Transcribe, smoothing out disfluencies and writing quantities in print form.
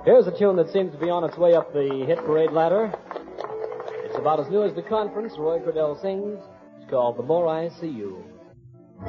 Here's a tune that seems to be on its way up the hit parade ladder. It's about as new as The Conference. Roy Cordell sings. It's called The More I See You.